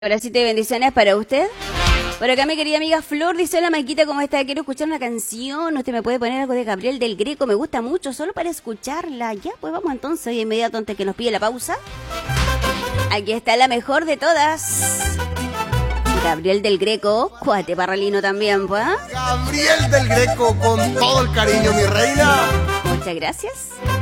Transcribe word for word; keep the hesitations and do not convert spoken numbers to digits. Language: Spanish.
Abracito y bendiciones para usted. Por acá mi querida amiga Flor dice: hola Maquita, ¿cómo está? Quiero escuchar una canción. ¿Usted me puede poner algo de Gabriel del Greco? Me gusta mucho, solo para escucharla. Ya, pues vamos entonces de inmediato antes que nos pide la pausa. Aquí está la mejor de todas. Gabriel del Greco, cuate parralino también, pues. Gabriel del Greco, con todo el cariño, mi reina. Muchas gracias.